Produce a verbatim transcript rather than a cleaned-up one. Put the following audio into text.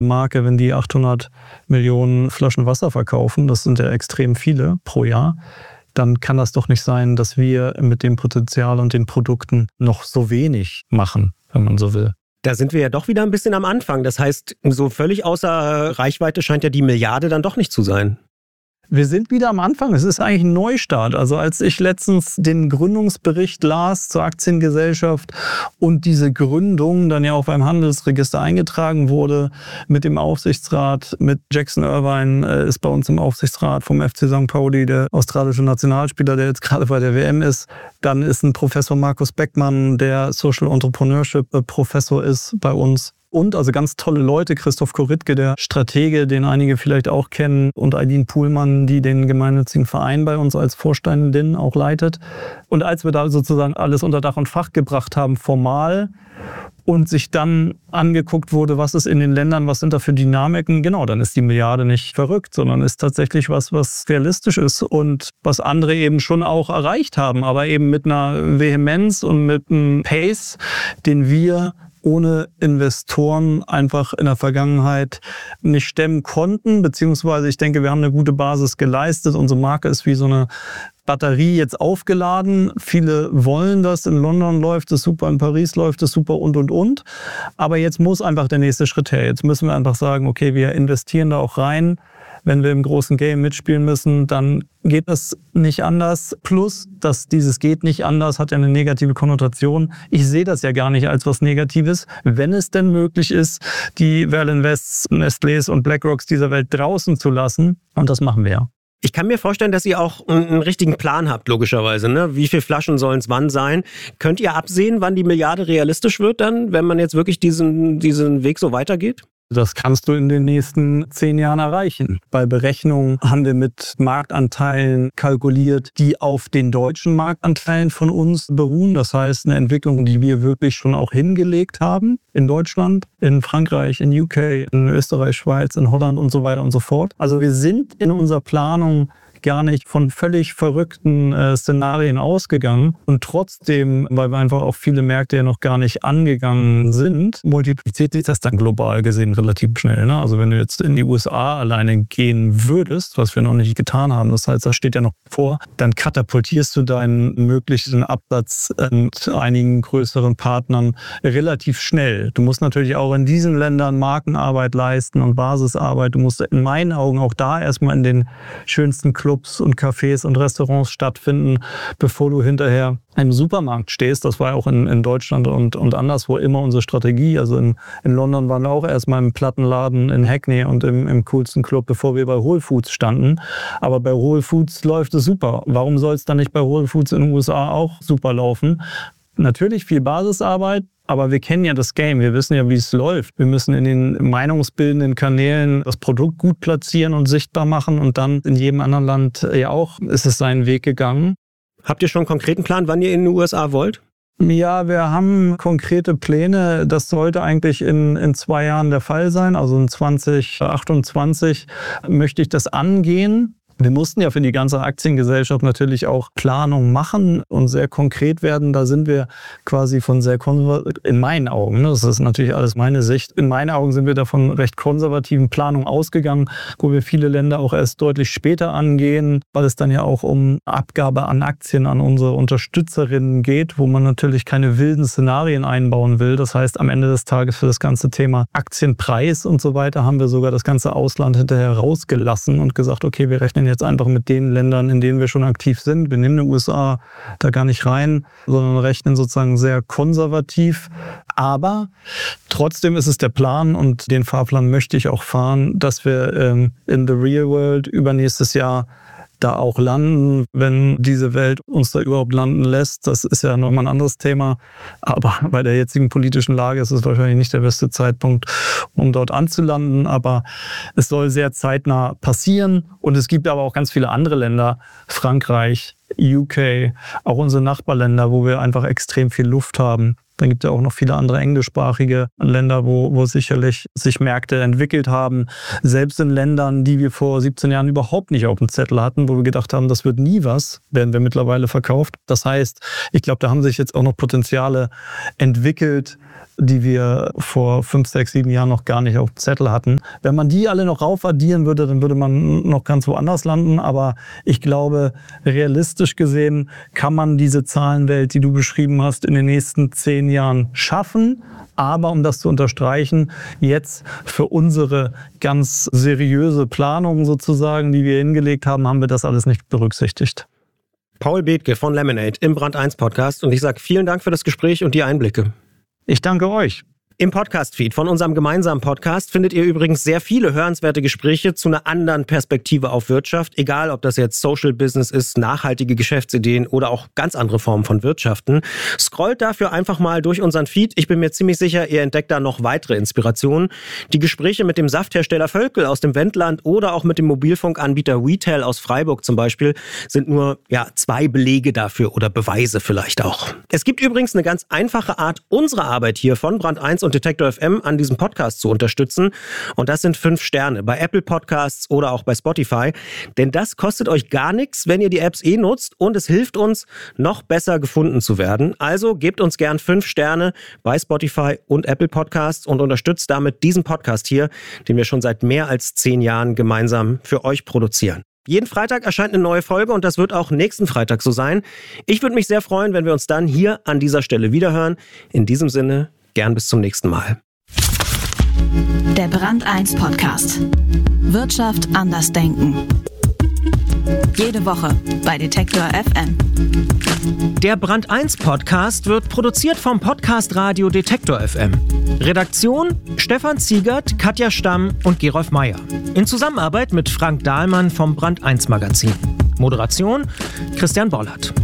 Marke, wenn die achthundert Millionen Flaschen Wasser verkaufen, das sind ja extrem viele pro Jahr, dann kann das doch nicht sein, dass wir mit dem Potenzial und den Produkten noch so wenig machen, wenn man so will. Da sind wir ja doch wieder ein bisschen am Anfang. Das heißt, so völlig außer Reichweite scheint ja die Milliarde dann doch nicht zu sein. Wir sind wieder am Anfang. Es ist eigentlich ein Neustart. Also als ich letztens den Gründungsbericht las zur Aktiengesellschaft und diese Gründung dann ja auch beim Handelsregister eingetragen wurde mit dem Aufsichtsrat, mit Jackson Irvine äh, ist bei uns im Aufsichtsrat vom F C Sankt Pauli, der australische Nationalspieler, der jetzt gerade bei der W M ist. Dann ist ein Professor Markus Beckmann, der Social Entrepreneurship Professor ist bei uns. Und also ganz tolle Leute, Christoph Koritke, der Stratege, den einige vielleicht auch kennen, und Eileen Puhlmann, die den gemeinnützigen Verein bei uns als Vorständin auch leitet. Und als wir da sozusagen alles unter Dach und Fach gebracht haben, formal, und sich dann angeguckt wurde, was ist in den Ländern, was sind da für Dynamiken, genau, dann ist die Milliarde nicht verrückt, sondern ist tatsächlich was, was realistisch ist und was andere eben schon auch erreicht haben, aber eben mit einer Vehemenz und mit einem Pace, den wir ohne Investoren einfach in der Vergangenheit nicht stemmen konnten, beziehungsweise ich denke, wir haben eine gute Basis geleistet. Unsere Marke ist wie so eine Batterie jetzt aufgeladen. Viele wollen das. In London läuft es super, in Paris läuft es super und, und, und. Aber jetzt muss einfach der nächste Schritt her. Jetzt müssen wir einfach sagen, okay, wir investieren da auch rein. Wenn wir im großen Game mitspielen müssen, dann geht das nicht anders. Plus, dass dieses geht nicht anders hat ja eine negative Konnotation. Ich sehe das ja gar nicht als was Negatives, wenn es denn möglich ist, die Well Invests, Nestlés und BlackRocks dieser Welt draußen zu lassen. Und das machen wir ja. Ich kann mir vorstellen, dass ihr auch einen richtigen Plan habt, logischerweise. Ne? Wie viele Flaschen sollen es wann sein? Könnt ihr absehen, wann die Milliarde realistisch wird dann, wenn man jetzt wirklich diesen, diesen Weg so weitergeht? Das kannst du in den nächsten zehn Jahren erreichen. Bei Berechnungen haben wir mit Marktanteilen kalkuliert, die auf den deutschen Marktanteilen von uns beruhen. Das heißt, eine Entwicklung, die wir wirklich schon auch hingelegt haben in Deutschland, in Frankreich, in U K, in Österreich, Schweiz, in Holland und so weiter und so fort. Also wir sind in unserer Planung gar nicht von völlig verrückten äh, Szenarien ausgegangen. Und trotzdem, weil wir einfach auch viele Märkte ja noch gar nicht angegangen sind, multipliziert sich das dann global gesehen relativ schnell. Ne? Also wenn du jetzt in die U S A alleine gehen würdest, was wir noch nicht getan haben, das heißt, das steht ja noch vor, dann katapultierst du deinen möglichen Absatz mit einigen größeren Partnern relativ schnell. Du musst natürlich auch in diesen Ländern Markenarbeit leisten und Basisarbeit. Du musst in meinen Augen auch da erstmal in den schönsten Clubs und Cafés und Restaurants stattfinden, bevor du hinterher im Supermarkt stehst. Das war ja auch in, in Deutschland und, und anderswo immer unsere Strategie. Also in, in London waren wir auch erstmal im Plattenladen in Hackney und im, im coolsten Club, bevor wir bei Whole Foods standen. Aber bei Whole Foods läuft es super. Warum soll es dann nicht bei Whole Foods in den U S A auch super laufen? Natürlich viel Basisarbeit, aber wir kennen ja das Game, wir wissen ja, wie es läuft. Wir müssen in den meinungsbildenden Kanälen das Produkt gut platzieren und sichtbar machen und dann in jedem anderen Land ja auch ist es seinen Weg gegangen. Habt ihr schon einen konkreten Plan, wann ihr in den U S A wollt? Ja, wir haben konkrete Pläne. Das sollte eigentlich in, in zwei Jahren der Fall sein. Also in zwanzig achtundzwanzig möchte ich das angehen. Wir mussten ja für die ganze Aktiengesellschaft natürlich auch Planung machen und sehr konkret werden. Da sind wir quasi von sehr konservativ, in meinen Augen, das ist natürlich alles meine Sicht, in meinen Augen sind wir da von recht konservativen Planungen ausgegangen, wo wir viele Länder auch erst deutlich später angehen, weil es dann ja auch um Abgabe an Aktien an unsere Unterstützerinnen geht, wo man natürlich keine wilden Szenarien einbauen will. Das heißt, am Ende des Tages für das ganze Thema Aktienpreis und so weiter haben wir sogar das ganze Ausland hinterher rausgelassen und gesagt, okay, wir rechnen jetzt einfach mit den Ländern, in denen wir schon aktiv sind. Wir nehmen die U S A da gar nicht rein, sondern rechnen sozusagen sehr konservativ. Aber trotzdem ist es der Plan und den Fahrplan möchte ich auch fahren, dass wir ähm, in the real world übernächstes Jahr da auch landen, wenn diese Welt uns da überhaupt landen lässt. Das ist ja nochmal ein anderes Thema. Aber bei der jetzigen politischen Lage ist es wahrscheinlich nicht der beste Zeitpunkt, um dort anzulanden. Aber es soll sehr zeitnah passieren. Und es gibt aber auch ganz viele andere Länder, Frankreich, U K, auch unsere Nachbarländer, wo wir einfach extrem viel Luft haben. Dann gibt es ja auch noch viele andere englischsprachige Länder, wo, wo sicherlich sich Märkte entwickelt haben. Selbst in Ländern, die wir vor siebzehn Jahren überhaupt nicht auf dem Zettel hatten, wo wir gedacht haben, das wird nie was, werden wir mittlerweile verkauft. Das heißt, ich glaube, da haben sich jetzt auch noch Potenziale entwickelt, die wir vor fünf, sechs, sieben Jahren noch gar nicht auf Zettel hatten. Wenn man die alle noch raufaddieren würde, dann würde man noch ganz woanders landen. Aber ich glaube, realistisch gesehen kann man diese Zahlenwelt, die du beschrieben hast, in den nächsten zehn Jahren schaffen. Aber um das zu unterstreichen, jetzt für unsere ganz seriöse Planung sozusagen, die wir hingelegt haben, haben wir das alles nicht berücksichtigt. Paul Bethke von Lemonade im Brand eins Podcast und ich sage vielen Dank für das Gespräch und die Einblicke. Ich danke euch. Im Podcast-Feed von unserem gemeinsamen Podcast findet ihr übrigens sehr viele hörenswerte Gespräche zu einer anderen Perspektive auf Wirtschaft, egal ob das jetzt Social Business ist, nachhaltige Geschäftsideen oder auch ganz andere Formen von Wirtschaften. Scrollt dafür einfach mal durch unseren Feed. Ich bin mir ziemlich sicher, ihr entdeckt da noch weitere Inspirationen. Die Gespräche mit dem Safthersteller Völkel aus dem Wendland oder auch mit dem Mobilfunkanbieter WeTel aus Freiburg zum Beispiel sind nur ja, zwei Belege dafür oder Beweise vielleicht auch. Es gibt übrigens eine ganz einfache Art, unsere Arbeit hier von Brand eins und Detektor F M an diesem Podcast zu unterstützen. Und das sind fünf Sterne bei Apple Podcasts oder auch bei Spotify. Denn das kostet euch gar nichts, wenn ihr die Apps eh nutzt und es hilft uns, noch besser gefunden zu werden. Also gebt uns gern fünf Sterne bei Spotify und Apple Podcasts und unterstützt damit diesen Podcast hier, den wir schon seit mehr als zehn Jahren gemeinsam für euch produzieren. Jeden Freitag erscheint eine neue Folge und das wird auch nächsten Freitag so sein. Ich würde mich sehr freuen, wenn wir uns dann hier an dieser Stelle wiederhören. In diesem Sinne, gern bis zum nächsten Mal. Der Brand eins Podcast. Wirtschaft anders denken. Jede Woche bei Detektor F M. Der Brand eins Podcast wird produziert vom Podcast Radio Detektor F M. Redaktion Stefan Ziegert, Katja Stamm und Gerolf Meyer. In Zusammenarbeit mit Frank Dahlmann vom Brand eins Magazin. Moderation Christian Bollert.